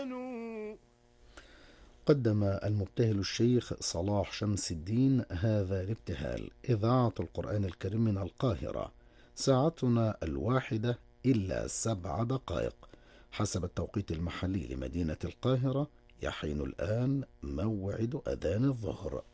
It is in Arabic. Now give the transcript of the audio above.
قدم المبتهل الشيخ صلاح شمس الدين هذا الابتهال: إذاعة القرآن الكريم من القاهرة، ساعتنا 1:07 حسب التوقيت المحلي لمدينة القاهرة. يحين الآن موعد أذان الظهر.